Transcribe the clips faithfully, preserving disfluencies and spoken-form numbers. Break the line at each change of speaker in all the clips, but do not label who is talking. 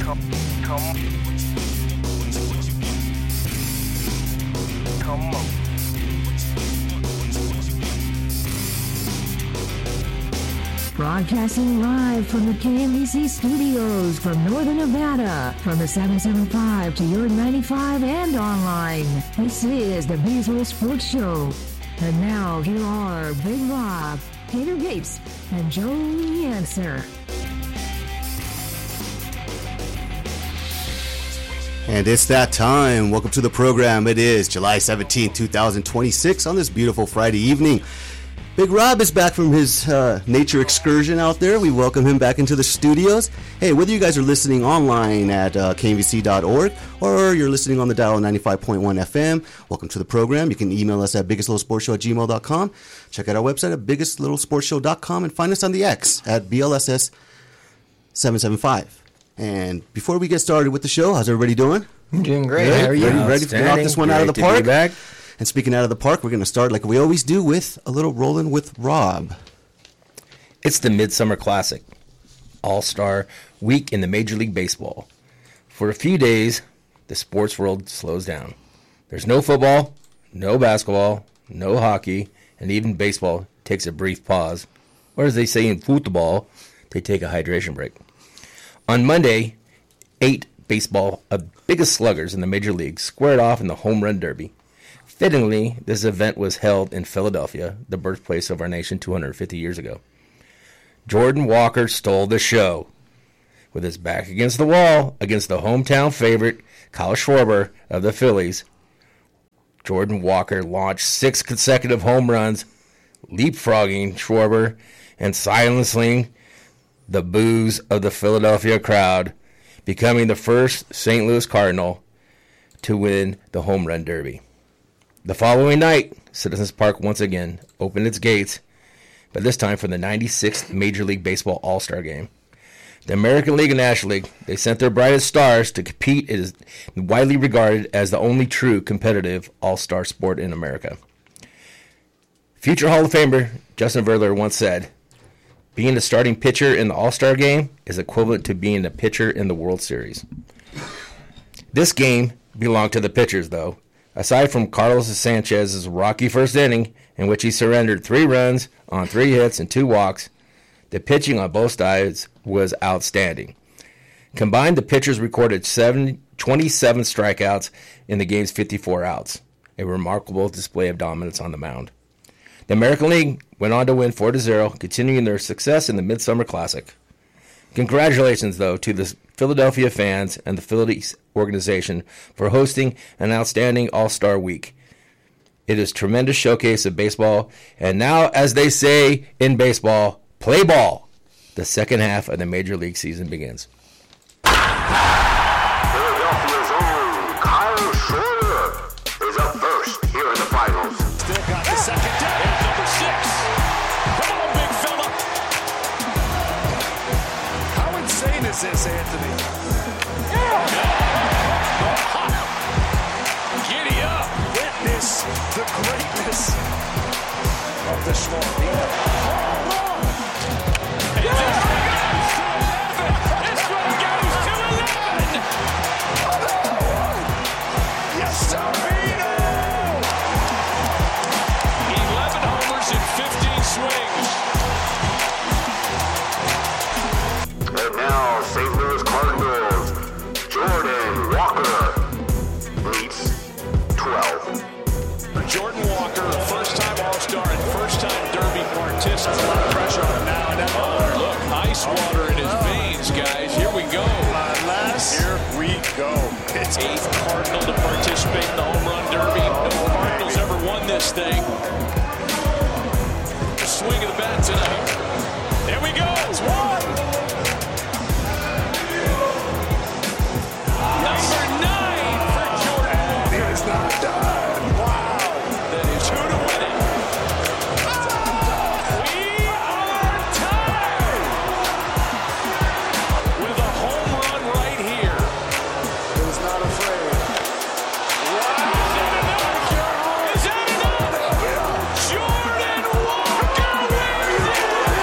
Come, come, come on.
Broadcasting live from the K M B C studios from Northern Nevada, from the seven seventy-five to your ninety-five and online. This is the Beazle Sports Show. And now here are Big Rob, Tater Gates, and Joe Yancer.
And it's that time. Welcome to the program. It is July seventeenth, twenty twenty-six on this beautiful Friday evening. Big Rob is back from his uh, nature excursion out there. We welcome him back into the studios. Hey, whether you guys are listening online at uh, K M B C dot org or you're listening on the dial ninety-five point one F M, welcome to the program. You can email us at biggest little sports show at gmail dot com. Check out our website at biggest little sports show dot com and find us on the X at B L S S seven seven five. And before we get started with the show, how's everybody doing?
I'm doing great.
Good?
How are you?
Ready, ready to get off this one out of the
Great
park?
to be back.
And speaking out of the park, we're going to start like we always do with a little Rolling with Rob.
It's the Midsummer Classic, All-Star Week in the Major League Baseball. For a few days, the sports world slows down. There's no football, no basketball, no hockey, and even baseball takes a brief pause. Or as they say in football, they take a hydration break. On Monday, eight baseball of biggest sluggers in the Major League squared off in the Home Run Derby. Fittingly, this event was held in Philadelphia, the birthplace of our nation two hundred fifty years ago. Jordan Walker stole the show. With his back against the wall, against the hometown favorite, Kyle Schwarber of the Phillies, Jordan Walker launched six consecutive home runs, leapfrogging Schwarber and silencing the boos of the Philadelphia crowd, becoming the first Saint Louis Cardinal to win the Home Run Derby. The following night, Citizens Park once again opened its gates, but this time for the ninety-sixth Major League Baseball All-Star Game. The American League and National League, they sent their brightest stars to compete. It is widely regarded as the only true competitive all-star sport in America. Future Hall of Famer Justin Verlander once said, being the starting pitcher in the All-Star Game is equivalent to being a pitcher in the World Series. This game belonged to the pitchers, though. Aside from Carlos Sanchez's rocky first inning, in which he surrendered three runs on three hits and two walks, the pitching on both sides was outstanding. Combined, the pitchers recorded seven, twenty-seven strikeouts in the game's fifty-four outs, a remarkable display of dominance on the mound. The American League went on to win four to zero, continuing their success in the Midsummer Classic. Congratulations, though, to the Philadelphia fans and the Phillies organization for hosting an outstanding All-Star Week. It is a tremendous showcase of baseball, and now, as they say in baseball, play ball. The second half of the Major League season begins.
Philadelphia's own Kyle Schwarber is up first here in the finals.
Still got the second down. Here's number six. Come on, big fella. How insane is this, Anthony? Giddy up. Witness the greatness of the Schwarber. This one goes to eleven. Yes, sir. eleven homers in fifteen swings.
And now Saint Louis Cardinals, Jordan Walker leads twelve.
Jordan Walker, first-time All-Star and first-time Derby participant. A lot of pressure on him now. And oh, look, ice water in his veins, guys. Here we go. Here we go. It's eighth Cardinal to participate in the Home Run Derby. No Cardinals ever won this thing. Swing of the bat tonight. There we go. It's one. Number nine for Jordan. He is not done. Wow. That is who to win it. We are tied with a home run right here.
He is not afraid.
Wow. Is that enough? Is that enough? Jordan Walker wins it.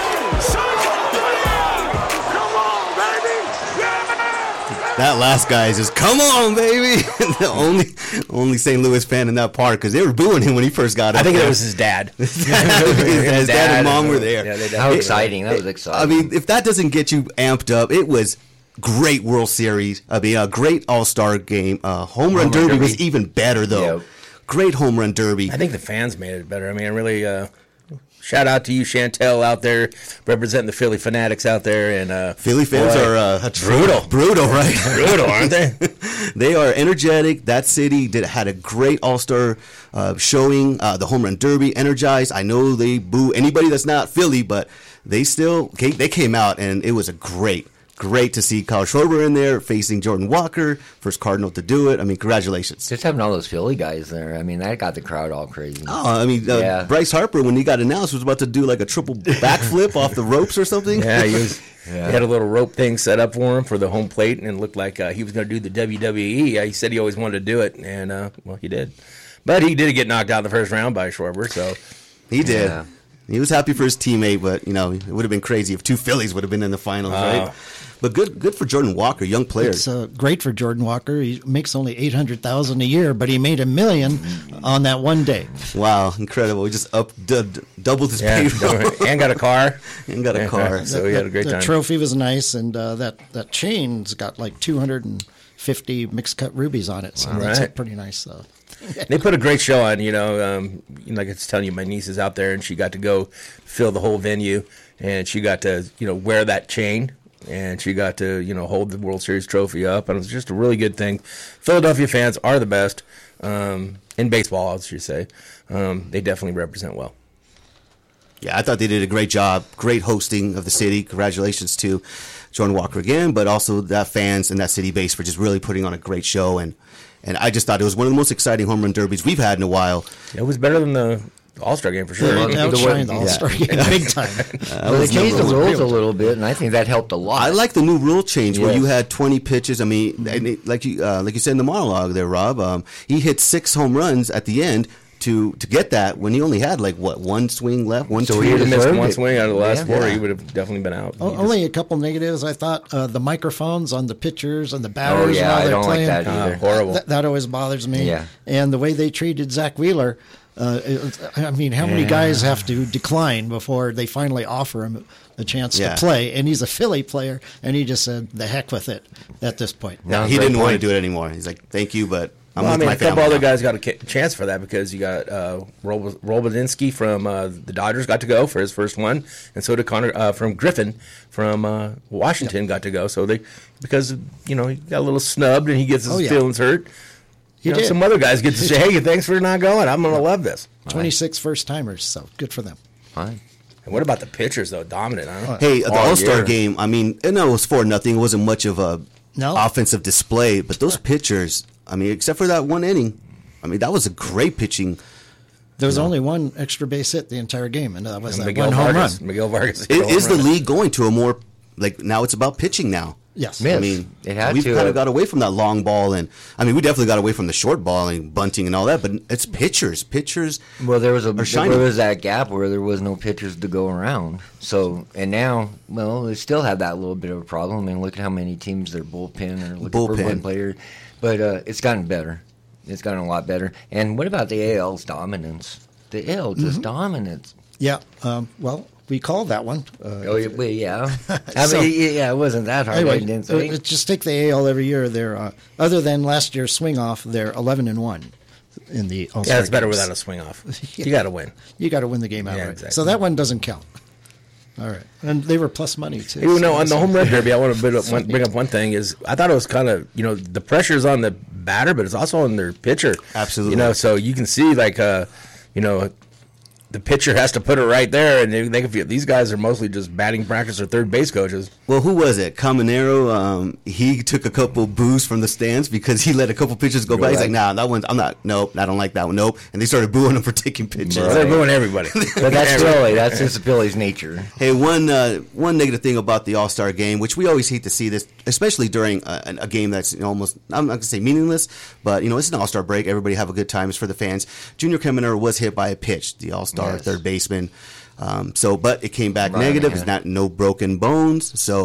That last guy is just, come on, baby. The only only Saint Louis fan in that park, because they were booing him when he first got up
I think
there.
it was his dad.
his dad, dad and mom were there.
Yeah, they
How
It-
exciting. That was
I
exciting.
mean, if that doesn't get you amped up, it was great World Series. I mean, a great All-Star game. Uh, home run
Home run
derby was
derby.
even better, though.
Yep.
Great home run derby.
I think the fans made it better. I mean, really, uh, shout out to you, Chantel, out there representing the Philly Fanatics out there. And uh,
Philly fans
boy,
are uh,
brutal.
brutal, right?
brutal, aren't they?
They are energetic. That city did had a great All-Star uh, showing. Uh, the home run derby, energized. I know they boo anybody that's not Philly, but they still they came out, and it was a great, great to see Kyle Schwarber in there facing Jordan Walker, first Cardinal to do it. I mean, congratulations.
Just having all those Philly guys there, I mean, that got the crowd all crazy.
Oh, I mean, uh,
Yeah.
Bryce Harper, when he got announced, was about to do like a triple backflip off the ropes or something.
Yeah, he was.
Yeah.
He had a little rope thing set up for him for the home plate, and it looked like uh, he was going to do the W W E. Uh, he said he always wanted to do it, and uh, well, he did. But he did get knocked out in the first round by Schwarber, so
He did.
Yeah.
He was happy for his teammate, but you know it would have been crazy if two Phillies would have been in the finals, right? But good, good for Jordan Walker, young player.
It's uh, great for Jordan Walker. He makes only eight hundred thousand a year, but he made a million on that one day.
Wow, incredible! He just up d- d- doubled his
yeah,
payroll
and got a car.
and got a car.
So he had a great
the
time.
trophy was nice, and uh, that that chain's got like two hundred and fifty mixed cut rubies on it. So
All
that's
right.
pretty nice. Uh,
They put a great show on, you know. Um, like I was telling you, my niece is out there, and she got to go fill the whole venue, and she got to, you know, wear that chain, and she got to, you know, hold the World Series trophy up, and it was just a really good thing. Philadelphia fans are the best um, in baseball, I should say. Um, they definitely represent well.
Yeah, I thought they did a great job. Great hosting of the city. Congratulations to Jordan Walker again, but also that fans and that city base for just really putting on a great show. And, and I just thought it was one of the most exciting home run derbies we've had in a while.
It was better than the All-Star game for sure.
Well,
It
the
outshined
way-
the All-Star game big time.
That
Well,
was
they changed the
number one.
rules a little bit, and I think that helped a lot.
I like the new rule change where
Yes.
you had twenty pitches. I mean, and it, like you uh, like you said in the monologue there, Rob. Um, he hit six home runs at the end to to get that when he only had like what one swing left, one
So
swing.
he
He would have missed
deserved
one
it.
swing out of the last
Yeah.
four.
Yeah.
He would have definitely been out.
O-
He just-
Only a couple negatives. I thought uh, the microphones on the pitchers and the batters.
Oh, yeah,
while
I
they're
don't like
playing,
that either.
Uh, horrible.
That, that always bothers me.
Yeah.
And the way they treated Zach Wheeler. Uh, it- I mean, how many
Yeah.
guys have to decline before they finally offer him a chance
Yeah.
to play? And he's a Philly player, and he just said, "The heck with it." At this point,
Yeah.
he
Great
didn't want to
point.
do it anymore. He's like, "Thank you, but I'm
Well, I
with
mean,
my
a couple
family."
other
now."
guys got a ca- chance for that because you got uh, Rob- Robodinsky from uh, the Dodgers got to go for his first one, and so did Connor uh, from Griffin from uh, Washington got to go. So they because you know he got a little snubbed and he gets his
Oh, yeah.
feelings hurt.
He
You know,
did.
some other guys get to say, "Hey, thanks for not going. I'm going to love this."
twenty-six first timers, so good for them.
Fine.
And what about the pitchers though? Dominant, huh?
Hey, the
All
All Star
year.
game. I mean, I know it was four nothing. It wasn't much of a
No.
offensive display, but those pitchers. I mean, except for that one inning, I mean, that was a great pitching.
There was only one extra base hit the entire game, and that was that
Miguel
one home
Vargas.
run.
Miguel Vargas.
Is, is the league going to a more like now? It's about pitching now.
Yes.
Yes.
I mean,
It had
we've
to,
kind
uh,
of got away from that long ball, and I mean, we definitely got away from the short ball and bunting and all that. But it's pitchers, pitchers.
Well, there was a
Are
there
shining.
was that gap where there was no pitchers to go around. So and now, well, they still have that little bit of a problem. I mean, look at how many teams their bullpen are looking for
Bullpen.
one player, but uh, it's gotten better. It's gotten a lot better. And what about the A L's dominance? The A L just dominance.
Yeah. Um, well, we called that one. Uh,
Oh yeah, well, yeah. I
So-
mean, yeah, it wasn't that hard.
Anyway,
I didn't
uh,
think.
just take the A L every year. They're uh, other than last year's swing off, they're eleven and one in the All-Star
Yeah, it's better
games.
without a swing off. You got to win.
You got to win the game outright.
Yeah, exactly.
So that one doesn't count. All right, and they were plus money too.
You
so
know, on the
that's-
home run derby, I want to bring up, one, bring up one thing is I thought it was kind of, you know, the pressure's on the batter, but it's also on their pitcher.
Absolutely.
You know, so you can see like, uh, you know, the pitcher has to put it right there, and they, they can feel these guys are mostly just batting practice or third base coaches.
Well, who was it? Caminero. Um, he took a couple boos from the stands because he let a couple pitches go by. He's like, "Nah, that one's. I'm not. Nope, I don't like that one. Nope." And they started booing him for taking pitches.
Right.
They're booing everybody.
But that's Philly. That's just Philly's nature.
Hey, one uh, one negative thing about the All Star game, which we always hate to see this, especially during a, a game that's you know, almost I'm not gonna say meaningless, but you know it's an All Star break. Everybody have a good time. It's for the fans. Junior Caminero was hit by a pitch, the All Star
Yes.
third baseman. Um, so, but it came back
Right,
negative.
yeah.
It's not no broken bones. So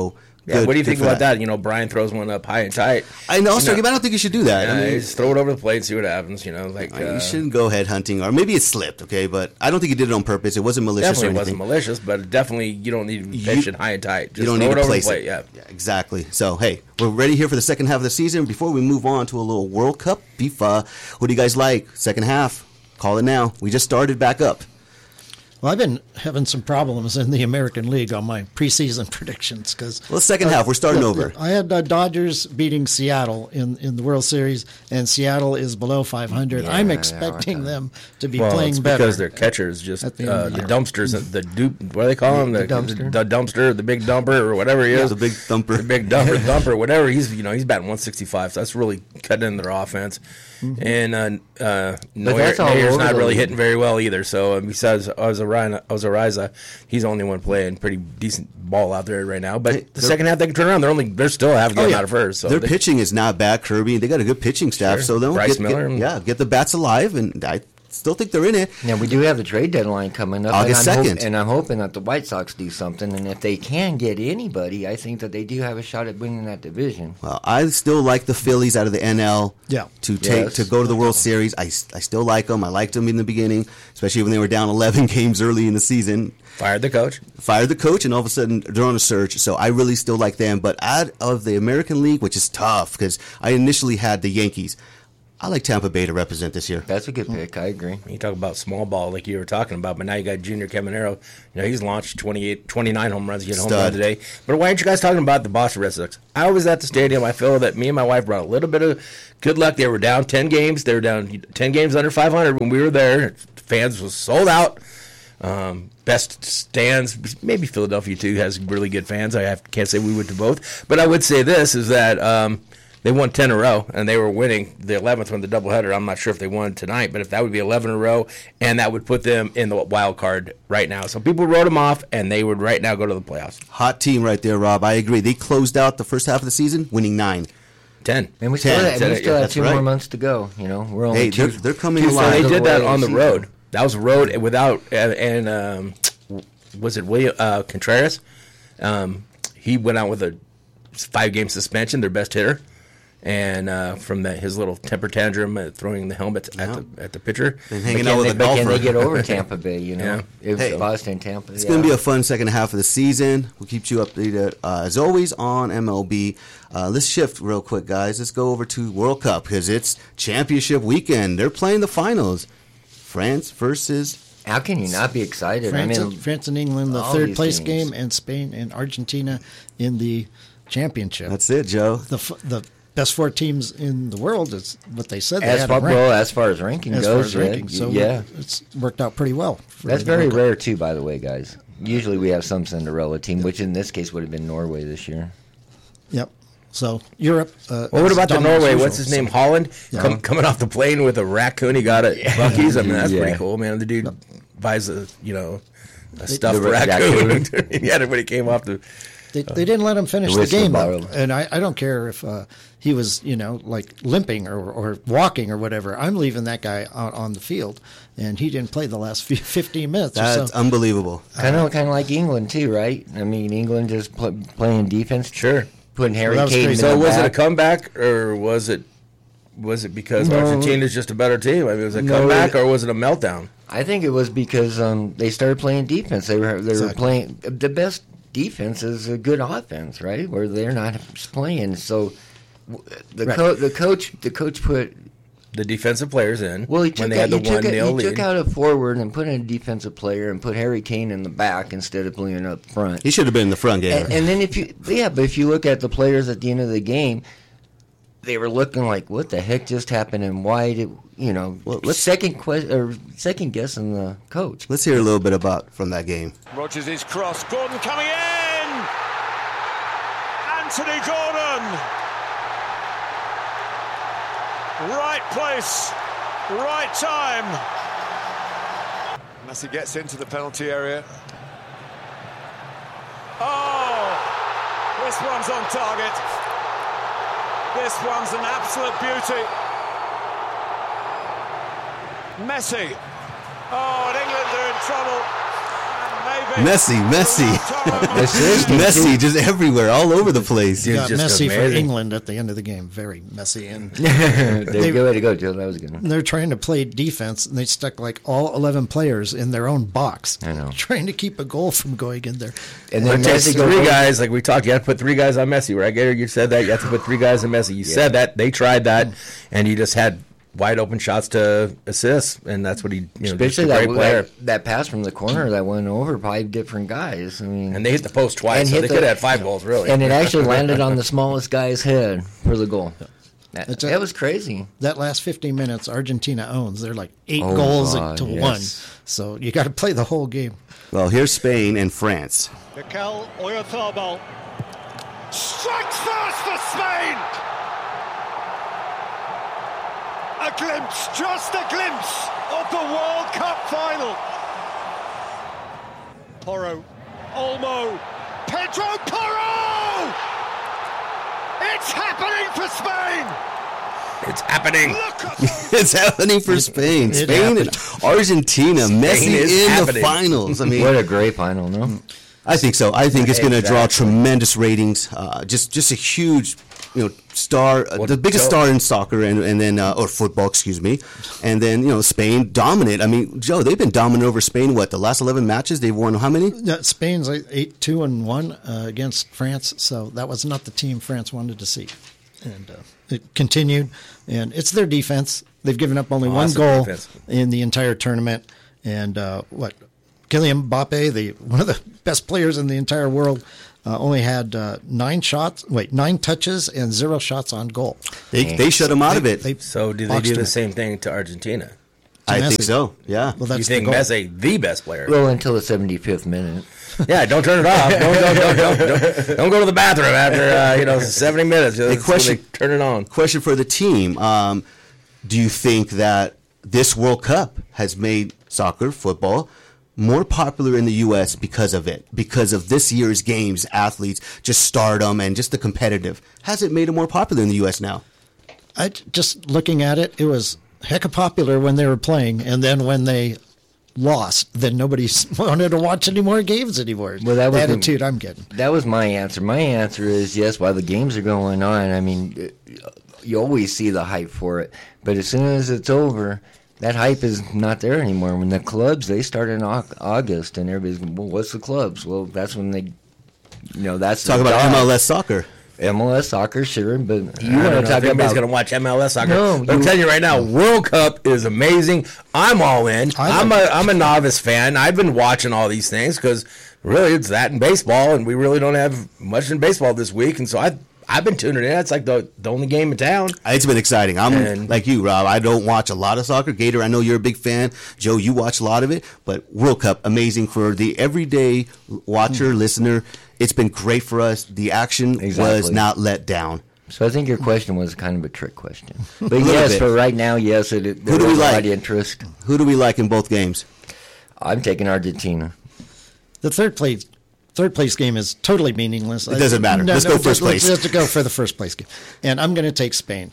Yeah,
Good-
what do you
good
think
for
about
that.
that? You know, Brian throws one up high and tight.
I know,
You
sir, but I don't think you should do that.
Yeah,
I mean,
just throw it over the plate and see what happens. You know, like
you
uh,
shouldn't go head hunting, or maybe it slipped, okay? But I don't think he did it on purpose. It wasn't malicious
definitely
or
wasn't
anything.
malicious, but definitely you don't need to be pitching high and tight. Just
you don't
throw
need
it
to
over
place
the plate.
it.
Yeah.
Yeah, exactly. So, hey, we're ready here for the second half of the season. Before we move on to a little World Cup FIFA, what do you guys like? Second half, call it now. We just started back up.
Well, I've been having some problems in the American League on my preseason predictions because.
Well, second half, we're starting over.
I had uh, Dodgers beating Seattle in, in the World Series, and Seattle is below five hundred.
Yeah,
I'm
yeah,
expecting
okay.
them to be
Well,
playing
it's
better.
because their catchers just
At the end
uh,
of
the
the
dumpsters, the dupe. What do they call him? The,
The dumpster?
the dumpster, the big dumper, or whatever he is.
the big thumper.
the big dumper, thumper, whatever. He's you know he's batting one sixty-five, so that's really cutting in their offense.
Mm-hmm.
And uh, uh, Neuer,
that's all
Neuer's
over
not
the
really
league.
hitting very well either. So uh, besides Ozariza, Ozariza, he's the only one playing pretty decent ball out there right now. But
Hey,
the
they're-
second half they can turn around. They're only they're still half a game
Oh, yeah.
out of first. So
Their
they,
pitching is not bad, Kirby. They got a good pitching staff,
Sure.
so they'll
Bryce
get,
Miller
get-
and-
yeah, get the bats alive, and I still think they're in it.
Now we do have the trade deadline coming up,
August
and I'm,
second.
and I'm hoping that the White Sox do something. And if they can get anybody, I think that they do have a shot at winning that division.
Well, I still like the Phillies out of the N L.
Yeah.
To take
Yes.
to go to the World Series, I, I still like them. I liked them in the beginning, especially when they were down eleven games early in the season.
fired the coach.
Fired the coach, and all of a sudden they're on a surge. So I really still like them. But out of the American League, which is tough because I initially had the Yankees, I like Tampa Bay to represent this year.
That's a good pick. I agree.
You talk about small ball like you were talking about, but now you got Junior Caminero. You know, he's launched twenty-eight, twenty-nine home runs. He hit a home
Stud.
run today. But why aren't you guys talking about the Boston Red Sox? I was at the stadium. I feel that me and my wife brought a little bit of good luck. They were down ten games. They were down ten games under five hundred when we were there. Fans was sold out. Um, best stands. Maybe Philadelphia, too, has really good fans. I have, can't say we went to both. But I would say this is that um, they won ten in a row, and they were winning the eleventh one, the doubleheader. I'm not sure if they won tonight, but if that would be eleven in a row, and that would put them in the wild card right now. So people wrote them off, and they would right now go to the playoffs.
Hot team right there, Rob. I agree. They closed out the first half of the season winning nine.
ten.
And we still,
Ten.
have, and we
Ten,
still
yeah,
have
that's
two
right.
more months to go. You know, we're only
Hey,
two,
they're, they're coming
two
So
alive.
they
thirds
did
of the
that
way
on the
season.
road. That was road without and, and um, was it William uh, Contreras? Um, he went out with a five game suspension, their best hitter, and uh, from the, his little temper tantrum at throwing the helmet
Yeah.
at the at the pitcher.
Been
But
hanging
can
out with
they,
a
but
golfer.
can they get over Tampa Bay? You know,
Yeah.
it was
Hey,
Boston, Tampa.
It's
yeah.
going to be a fun second half of the season. We'll keep you updated uh, as always on M L B. Uh, let's shift real quick, guys. Let's go over to World Cup because it's championship weekend. They're playing the finals. France versus.
How can you not be excited?
France,
I
and,
mean,
France and England, the
all
third
these
place
teams.
game, and Spain and Argentina in the championship.
That's it, Joe.
the f- the best four teams in the world is what they said. They
as
had
far
them ranked.
well as far as ranking
as far
goes,
as
yeah,
ranking. So
yeah.
it's worked out pretty well. for
That's
the
very
World Cup.
rare too, by the way, guys. Usually we have some Cinderella team, which in this case would have been Norway this year.
Yep. So Europe. Uh,
Well, what
is
about the
dominant as
Norway?
usual.
What's his name? Holland come, coming off the plane with a raccoon he got at Buc-ee's. I mean, that's
Yeah.
pretty cool, man. The dude buys a you know a stuffed
The
raccoon. He had it when he came off the.
They, they didn't let him finish
The
the,
whistle
game, though.
borrowed.
And I, I don't care if uh, he was, you know, like limping or, or walking or whatever. I'm leaving that guy on, on the field, and he didn't play the last few, fifteen minutes or
That's
so.
unbelievable.
Kind of, kind of like England too, right? I mean, England just pl- playing defense,
Sure.
putting Harry
Well, that was
Kane.
crazy.
in
So
the
was it a
back.
comeback or was it was it because
No.
Argentina's just a better team? I mean, was it a
No,
comeback
it-
or was it a meltdown?
I think it was because um, they started playing defense. They were they were
Exactly.
playing the best defense is a good offense, right? Where they're not playing. So w- the
Right.
co- the coach the coach put
The defensive players in
well he
when
took
they had
out,
the
he
one
took, out,
nil
he
lead.
took out a forward and put in a defensive player and put Harry Kane in the back instead of playing up front.
He should have been in the front game.
And, and then if you yeah, but if you look at the players at the end of the game, they were looking like, what the heck just happened, and why did you know?
Well, let's-
second que- or second guessing the coach.
Let's hear a little bit about from that game.
Rodgers is cross. Gordon coming in. Anthony Gordon. Right place, right time. Messi gets into the penalty area. Oh, this one's on target. This one's an absolute beauty. Messi. Oh, and England are in trouble. And
Messi, Messi,
Assist him,
Messi,
too.
just everywhere, all over the place.
You got
just
Messi for
amazing.
England at the end of the game. Very messy. And
Good way to go, Joe. That was good.
they're trying to play defense, and they stuck like all eleven players in their own box.
I know.
Trying to keep a goal from going in there.
And
It
then
takes
Messi
three
goes-
guys, like we talked. You have to put three guys on Messi, right? Gator, you said that. You have to put three guys on Messi. You said that. They tried that, and he just had wide open shots to assist, and that's what he, you know, just a
Especially
great
that,
player.
that that pass from the corner that went over five different guys. I mean,
And they hit the post twice,
And
so
hit
they
the-
could have had five goals, really.
and it actually landed on the smallest guy's head for the goal. That,
That's a-
that was crazy.
That last fifteen minutes, Argentina owns. They're like eight
Oh,
goals
God,
to
yes.
one. So you got to play the whole game.
Well, here's Spain and France.
Mikel Oyarzabal strikes first for Spain. A glimpse, just a glimpse of the World Cup final. Porro, Olmo, Pedro Porro! It's happening for Spain.
It's happening.
Look at those
It's happening for Spain.
it
Spain and Argentina. Messi
is
in
happening.
the finals. I mean,
What a great final, no?
I think so. I think it's going to draw
Exactly.
tremendous ratings. Uh, just, just a huge, you know, star, uh,
Well,
the biggest
Joe-
star in soccer and and then uh, or football, excuse me, and then you know Spain dominant. I mean, Joe, they've been dominant over Spain. What, the last eleven matches they've won? How many?
Yeah, Spain's like eight two and one uh, against France, so that was not the team France wanted to see, and uh, it continued. And it's their defense. They've given up only one
Awesome
goal
defense.
in the entire tournament, and uh, what Kylian Mbappe, the one of the best players in the entire world, uh, only had uh, nine shots. Wait, nine touches and zero shots on goal.
They they shut them out of it.
They
So do they
boxed
do
him
the
in.
same thing to Argentina?
I think
Messi.
so. Yeah.
Well,
You
that's
think
the goal.
Messi, the best player?
Well, until the seventy-fifth minute.
Yeah, don't turn it off. Don't, don't, don't, don't, don't, don't go to the bathroom after uh, you know seventy minutes. That's when
question-
they turn it on.
Question for the team: um, do you think that this World Cup has made soccer, football, more popular in the U S because of it? Because of this year's games, athletes, just stardom, and just the competitive. Has it made it more popular in the U S now?
I just looking at it, it was heck of popular when they were playing, and then when they lost, then nobody wanted to watch any more games anymore.
Well, that was
the
the-
attitude I'm getting.
That was my answer. My answer is yes, while the games are going on, I mean, you always see the hype for it. But as soon as it's over, that hype is not there anymore. When the clubs, they start in Au- August, and everybody's, well, what's the clubs? Well, that's when they, you know, that's
Talk
the
about
job.
M L S soccer.
M L S soccer, sure, but you
I
want
don't
to
know if
talk
anybody's
about
going to watch M L S soccer.
No,
but I'm
you-
telling you right now, World Cup is amazing. I'm all in.
I
I'm
like
a I'm a novice fan. I've been watching all these things because really it's that in baseball, and we really don't have much in baseball this week, and so I I've been tuning in. It's like the the only game in town.
It's been exciting. I'm
And-
like you, Rob. I don't watch a lot of soccer. Gator, I know you're a big fan. Joe, you watch a lot of it. But World Cup, amazing for the everyday watcher, listener. It's been great for us. The action was
Exactly.
not let down.
So I think your question was kind of a trick question. But
little
yes,
bit.
for right now, yes, it, it,
Who do
there
we
is a lot
like?
of interest.
Who do we like in both games?
I'm taking Argentina.
The third place third place game is totally meaningless.
It doesn't matter. Let's go first place.
Let's go for the first place game, and I'm going to take Spain.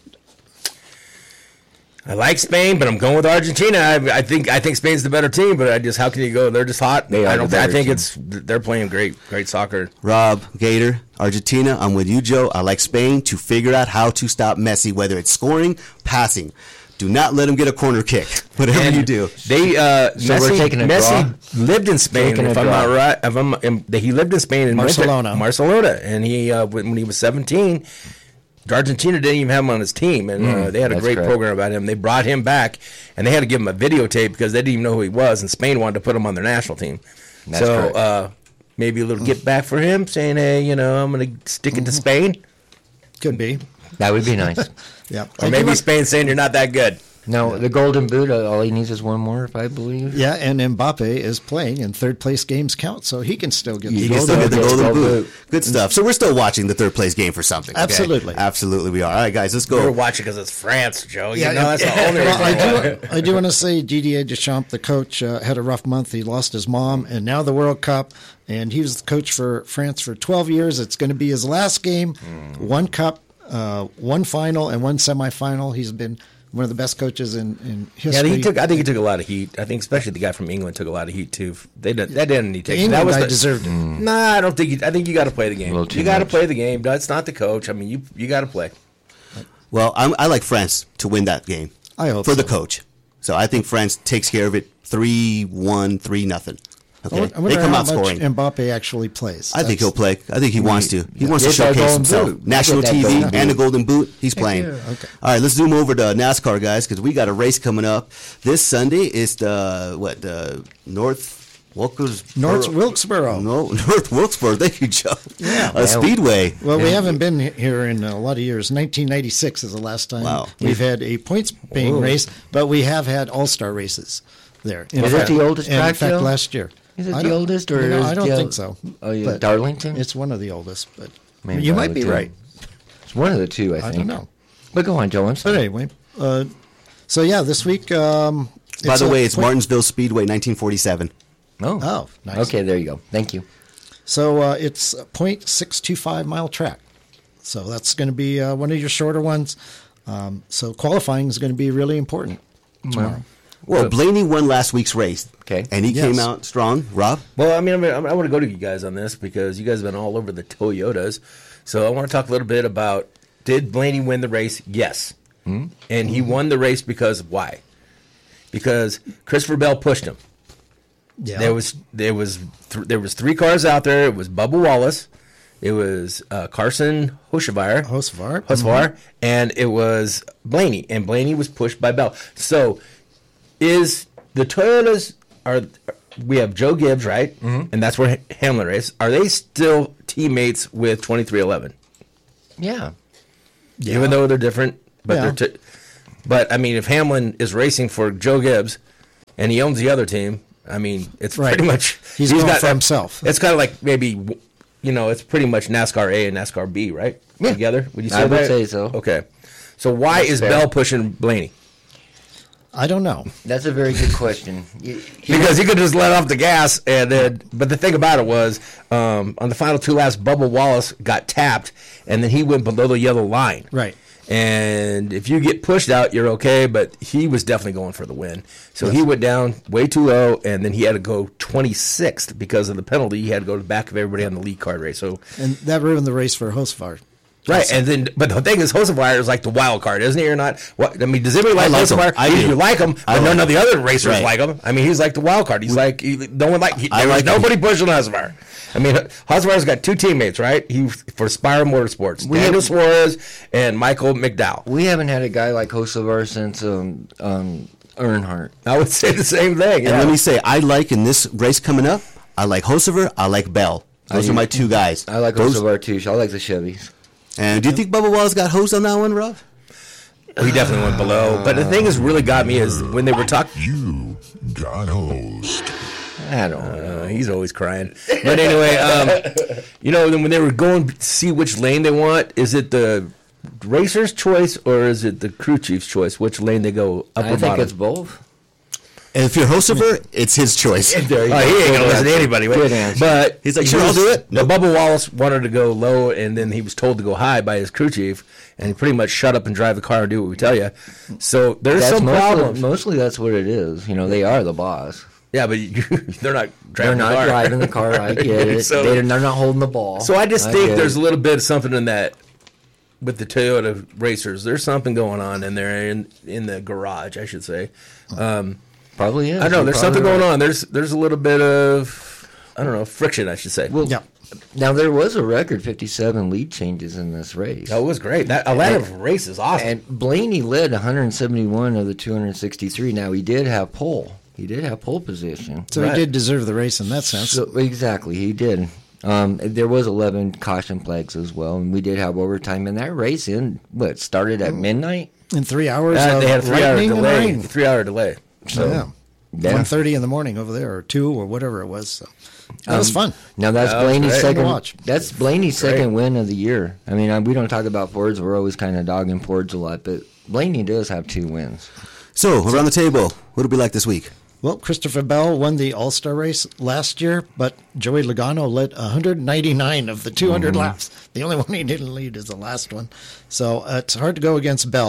I like Spain, but I'm going with Argentina. I, I think I think Spain's the better team, but I just how can you go? They're just hot.
They are
I don't.
the
I
better
think
team.
it's they're playing great great soccer.
Rob, Gator, Argentina. I'm with you, Joe. I like Spain to figure out how to stop Messi, whether it's scoring, passing. Do not let him get a corner kick. Whatever
And
you do.
They uh,
So
Messi,
we're taking a
Messi
draw?
lived in Spain.
Taking a
If I'm
draw.
not right, if I'm, um, he lived in Spain and went to
Barcelona.
Barcelona, and he uh, when, when he was seventeen, Argentina didn't even have him on his team, and uh, they had a
that's
great
correct.
program about him. They brought him back, and they had to give him a videotape because they didn't even know who he was, and Spain wanted to put him on their national team.
That's
so
correct.
uh, maybe a little get back for him, saying, "Hey, you know, I'm going to stick it to Spain,"
Could be.
That would be nice.
Yeah.
or maybe Spain saying you're not that good.
No, the Golden Boot, uh, all he needs is one more, if I believe.
Yeah, and Mbappe is playing, and third place games count, so he can still get the
You can
golden
still get the
Boot.
golden
Golden
boot. Good stuff. So we're still watching the third place game for something. okay?
Absolutely.
Absolutely, we are. All right, guys, let's
We're
go.
watching because it's France, Joe. You
Yeah,
know,
yeah.
that's the only
Well,
reason.
I
why.
do. I do want to say Didier Deschamps, the coach, uh, had a rough month. He lost his mom, and now the World Cup. And he was the coach for France for twelve years. It's going to be his last game. One cup, uh, one final, and one semifinal. He's been one of the best coaches in, in history.
Yeah, he took. I think he took a lot of heat. I think especially the guy from England took a lot of heat too. They did, that didn't need to take.
The England
that was
guy
the,
deserved it.
Nah, I don't think. You, I think you got to play the game.
A little too
You got to
much.
play the game. That's not the coach. I mean, you you got to play.
Well, I'm, I like France to win that game.
I hope
for
so.
the coach. So I think France takes care of it. Three one, three nothing. Okay,
I wonder- I
they
wonder
come
how
out
much
scoring.
Mbappe actually plays.
I think
That's-
he'll play. I think he wants to. He
Yeah.
wants to
Get that
showcase
golden
himself.
boot.
National
Get that
T V
golden
and a
boot.
golden boot. He's playing.
you. Okay.
All right, let's zoom over to NASCAR, guys, because we got a race coming up this Sunday. It's the what the North Wilkes
North Wilkesboro.
No, North Wilkesboro. Thank you, Joe.
Yeah.
a Speedway.
Well, we haven't been he- here in a lot of years. nineteen ninety-six is the last time
Wow.
we've had a points-paying
Whoa.
race, but we have had all-star races there. In
Is it
fact-
the oldest
In
track,
fact,
Joe?
last year.
Is it
I
the
don't-
oldest, or
no,
is
I don't
Dale-
think so.
Oh, yeah,
But
Darlington.
It's one of the oldest, but
Maybe
you might be
Darlington.
right.
It's one of the two, I
I
think.
don't know.
But go on, Joe. I'm
But
sorry.
anyway, uh, so yeah, this week. Um,
By the
a
way, it's
point-
Martinsville Speedway, nineteen forty-seven.
Oh.
Oh, nice.
Okay, there you go. Thank you.
So uh, it's a point six two five mile track. So that's going to be uh, one of your shorter ones. Um, so qualifying is going to be really important tomorrow.
Well, Blaney won last week's race.
Okay.
And he
Yes.
came out strong. Rob?
Well, I mean, I, mean, I want to go to you guys on this because you guys have been all over the Toyotas. So I want to talk a little bit about, did Blaney win the race? Yes.
Hmm?
And he won the race because why? Because Christopher Bell pushed him.
Yeah.
There was there was th- there was three cars out there. It was Bubba Wallace, it was uh, Carson Hocevar,
Hocevar.
Hocevar, and it was Blaney. And Blaney was pushed by Bell. So, is the Toyotas are we have Joe Gibbs, right? Mm-hmm. And that's where Hamlin raced. Are they still teammates with twenty-three eleven?
Yeah.
Even though they're different, but
Yeah.
they're t- but I mean, if Hamlin is racing for Joe Gibbs and he owns the other team, I mean, it's
Right.
pretty much
He's going for himself.
It's kind of like maybe, you know, it's pretty much NASCAR A and NASCAR B, right?
Yeah.
Together, would you say
I would
that?
say so.
Okay, so why
That's
is
fair.
Bell pushing Blaney?
I don't know.
That's a very good question. You-
Because he could just let off the gas, and then. But the thing about it was, um, on the final two laps, Bubba Wallace got tapped, and then he went below the yellow line.
Right.
And if you get pushed out, you're okay. But he was definitely going for the win. So he went down way too low, and then he had to go twenty-sixth because of the penalty. He had to go to the back of everybody on the lead card race. So
And that ruined the race for Hocevar.
right, and then but the thing is, Hocevar is like the wild card, isn't he? Or not? What I mean, does anybody like,
like him.
Hocevar?
I
You-
do.
You like him,
I
but none
like
of the other racers
Right.
like him. I mean, he's like the wild card. He's like he, no one like. He,
I
there was
like him.
nobody pushing Hocevar. I mean, Hocevar's got two teammates, right? He for Spire Motorsports,
We
Daniel
have-
Suarez and Michael McDowell.
We haven't had a guy like Hocevar since um, um, Earnhardt.
I would say the same thing.
And
yeah.
let me say, I like in this race coming up, I like Hocevar, I like Bell. Those
I
are
do.
my two guys.
I like
Those-
Hocevar too. So I like the Chevys.
And do you think Bubba Wallace got hosed on that one, Rob?
He definitely went below. But the thing that's really got me is when they were talking.
You got hosed.
I don't know.
Uh, he's always crying. But anyway, um, you know, then when they were going to see which lane they want, is it the racer's choice or is it the crew chief's choice? Which lane they go up
I
or
think
bottom?
it's both.
And if you're Hocevar, it's his choice.
There you
Oh,
go.
he ain't
Good
gonna listen to
answer.
anybody.
Good
But,
answer.
but
He's like,
he
sure, I'll
was-
do it.
No, Bubba Wallace wanted to go low, and then he was told to go high by his crew chief, and he pretty much shut up and drive the car and do what we tell you. So there's
That's
some
mostly,
problems.
mostly that's what it is. You know, they are the boss.
Yeah, but you, they're not
They're
driving
not
the car.
driving the car. I get it.
So-
they're, they're not holding the ball.
So I just think
get
there's
it.
a little bit of something in that with the Toyota racers. There's something going on in there in in the garage, I should say. Um,
probably is.
I don't know.
You're
There's
probably
something going
right.
on. There's there's a little bit of I don't know friction, I should say.
Well,
Yeah.
now there was a record fifty-seven lead changes in this race.
that was great. That Atlanta race is awesome.
And Blaney led one hundred seventy-one of the two hundred sixty-three. Now he did have pole. He did have pole position.
So
Right.
he did deserve the race in that sense.
So, exactly, he did. Um, there was eleven caution flags as well, and we did have overtime in that race. In what started at midnight.
in three hours,
Uh,
of
they had a three hour
lightning and
delay.
rain.
Three hour delay.
So, yeah.
Yeah.
one thirty in the morning over there, or two, or whatever it was. So that was fun.
Now that's
That was
Blaney's
great.
Fun to
second.
watch.
That's Blaney's
Great.
second win of the year. I mean, I, we don't talk about Fords. We're always kind of dogging Fords a lot, but Blaney does have two wins.
So, around the table, what'll it be like this week?
Well, Christopher Bell won the All-Star race last year, but Joey Logano led one hundred ninety-nine of the two hundred
Mm-hmm.
laps. The only one he didn't lead is the last one. So uh, it's hard to go against Bell.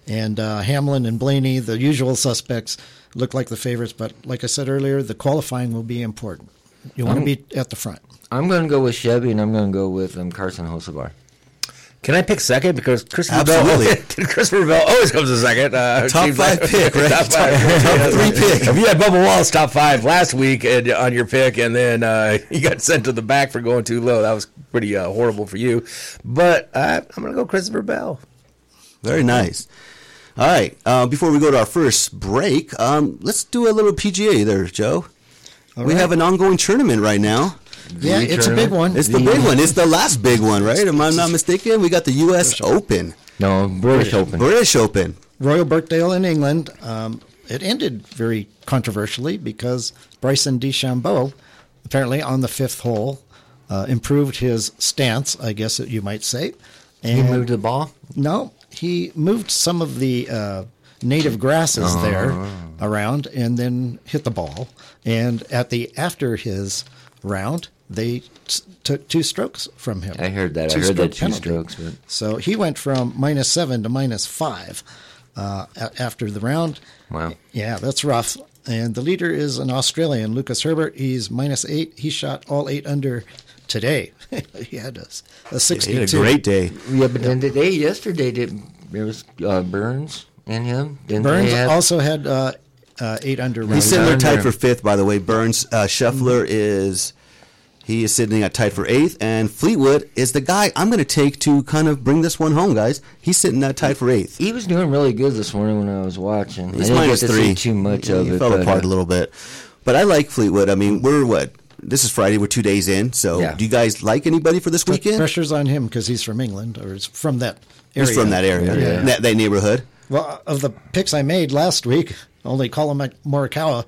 And uh, Hamlin and Blaney, the usual suspects, look like the favorites. But like I said earlier, the qualifying will be important. You want to be at the front.
I'm going to go with Chevy, and I'm going to go with um, Carson Hocevar.
Can I pick second? Because Christopher
Absolutely.
Bell, Christopher Bell always comes in second. Uh,
Top
seems
five
like-
pick, right?
Top, five,
Top- top three pick.
If you had Bubba Wallace top five last week and, on your pick, and then uh, you got sent to the back for going too low, that was pretty uh, horrible for you. But uh, I'm going to go Christopher Bell.
Very nice. All right. Uh, before we go to our first break, um, let's do a little P G A there, Joe.
All
we
right.
have an ongoing tournament right now.
Yeah,
The
it's a big one.
It's the big one. It's the last big one, right? Am I not mistaken? We got the U S Open,
No, British Open.
British Open.
Royal Birkdale in England. Um, it ended very controversially because Bryson DeChambeau, apparently on the fifth hole, uh, improved his stance, I guess you might say. And
He moved the ball?
No, he moved some of the uh, native grasses there around and then hit the ball. And at the after his round, they t- took two strokes from him.
I heard that. I
Two
heard that
stroke
two
penalty.
strokes. But
So he went from minus seven to minus five uh, a- after the round.
Wow.
Yeah, that's rough. And the leader is an Australian, Lucas Herbert. He's minus eight. He shot all eight under today. He had a, a sixty-two.
He had a great day.
yeah, but then today, yesterday, did there was uh, Burns and him? Didn't
Burns
they have-
also had uh, uh, eight under.
He's
round.
sitting there tied
under.
for fifth, by the way. Burns, uh, Scheffler is he is sitting at tied for eighth, and Fleetwood is the guy I'm going to take to kind of bring this one home, guys. He's sitting at tied for eighth.
He was doing really good this morning when I was watching.
He's
I didn't
minus
get to
three.
see too much of
he
it.
fell
but,
apart
uh,
a little bit, but I like Fleetwood. I mean, we're what? This is Friday. We're two days in. So,
Yeah.
do you guys like anybody for this weekend?
Pressure's on him because he's from England or is from that area.
He's from that area,
Yeah.
that, that neighborhood.
Well, of the picks I made last week, only Colin Morikawa